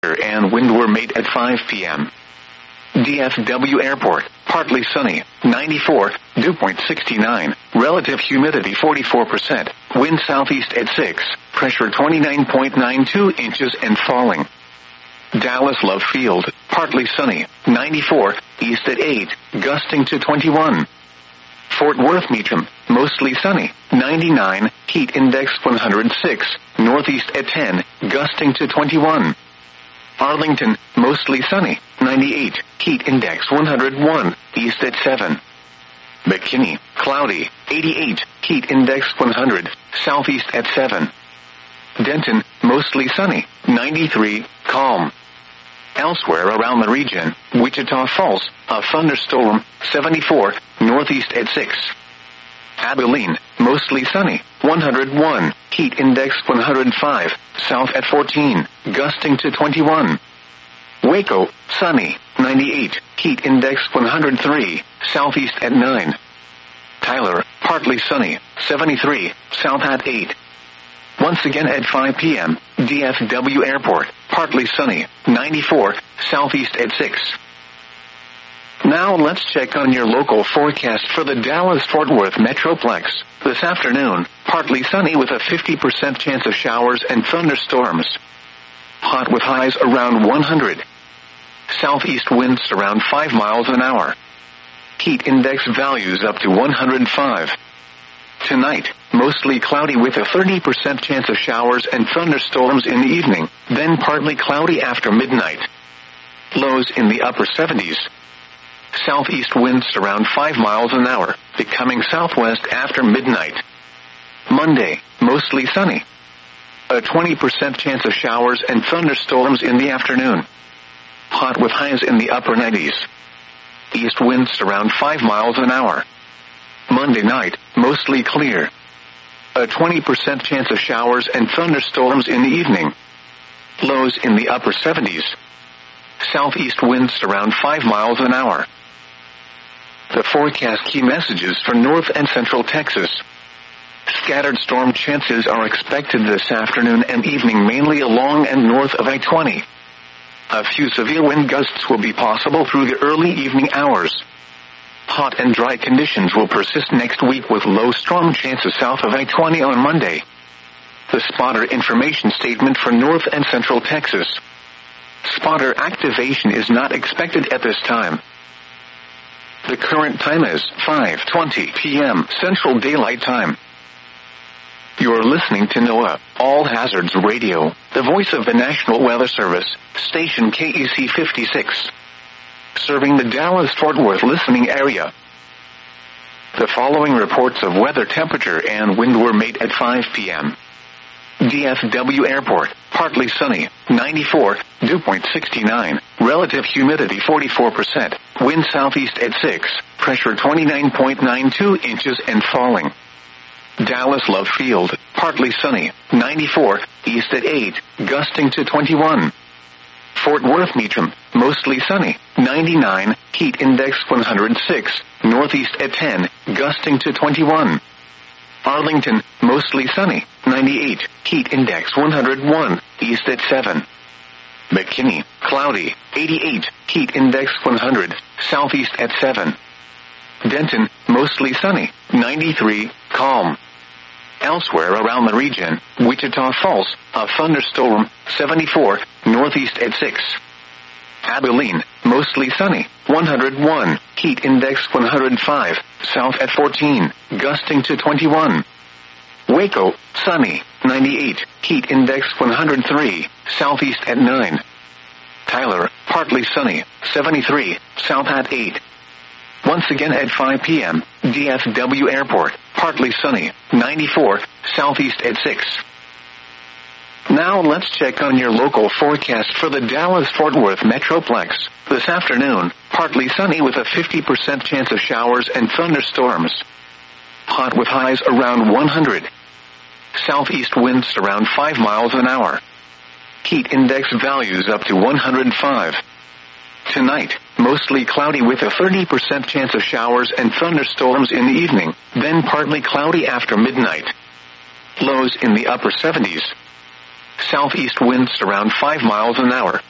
and wind were made at 5 p.m. DFW Airport, partly sunny, 94, dew point 69, relative humidity 44%, wind southeast at 6, pressure 29.92 inches and falling. Dallas Love Field, partly sunny, 94, east at 8, gusting to 21. Fort Worth Meacham, mostly sunny, 99, heat index 106, northeast at 10, gusting to 21. Arlington, mostly sunny, 98, heat index 101, east at 7. McKinney, cloudy, 88, heat index 100, southeast at 7. Denton, mostly sunny, 93, calm. Elsewhere around the region, Wichita Falls, a thunderstorm, 74, northeast at 6. Abilene, mostly sunny, 101, heat index 105, south at 14, gusting to 21. Waco, sunny, 98, heat index 103, southeast at 9. Tyler, partly sunny, 73, south at 8. Once again at 5 p.m., DFW Airport, partly sunny, 94, southeast at 6. Now let's check on your local forecast for the Dallas-Fort Worth Metroplex. This afternoon, partly sunny with a 50% chance of showers and thunderstorms. Hot with highs around 100. Southeast winds around 5 miles an hour. Heat index values up to 105. Tonight, mostly cloudy with a 30% chance of showers and thunderstorms in the evening, then partly cloudy after midnight. Lows in the upper 70s. Southeast winds around 5 miles an hour, becoming southwest after midnight. Monday, mostly sunny. A 20% chance of showers and thunderstorms in the afternoon. Hot with highs in the upper 90s. East winds around 5 miles an hour. Monday night, mostly clear. A 20% chance of showers and thunderstorms in the evening. Lows in the upper 70s. Southeast winds around 5 miles an hour. The forecast key messages for North and Central Texas. Scattered storm chances are expected this afternoon and evening mainly along and north of I-20. A few severe wind gusts will be possible through the early evening hours. Hot and dry conditions will persist next week with low storm chances south of I-20 on Monday. The spotter information statement for North and Central Texas. Spotter activation is not expected at this time. The current time is 5:20 p.m. Central Daylight Time. You are listening to NOAA, All Hazards Radio, the voice of the National Weather Service, station KEC 56. Serving the Dallas-Fort Worth listening area. The following reports of weather temperature and wind were made at 5 p.m. DFW Airport, partly sunny, 94, dew point 69, relative humidity 44%, wind southeast at 6, pressure 29.92 inches and falling. Dallas Love Field, partly sunny, 94, east at 8, gusting to 21. Fort Worth Meacham, mostly sunny, 99, heat index 106, northeast at 10, gusting to 21. Arlington, mostly sunny, 98, heat index 101, east at 7. McKinney, cloudy, 88, heat index 100, southeast at 7. Denton, mostly sunny, 93, calm. Elsewhere around the region, Wichita Falls, a thunderstorm, 74, northeast at 6. Abilene, mostly sunny, 101, heat index 105, south at 14, gusting to 21. Waco, sunny, 98, heat index 103, southeast at 9. Tyler, partly sunny, 73, south at 8. Once again at 5 p.m., DFW Airport, partly sunny, 94, southeast at 6. Now let's check on your local forecast for the Dallas-Fort Worth Metroplex. This afternoon, partly sunny with a 50% chance of showers and thunderstorms. Hot with highs around 100. Southeast winds around 5 miles an hour. Heat index values up to 105. Tonight, mostly cloudy with a 30% chance of showers and thunderstorms in the evening, then partly cloudy after midnight. Lows in the upper 70s. Southeast winds around 5 miles an hour.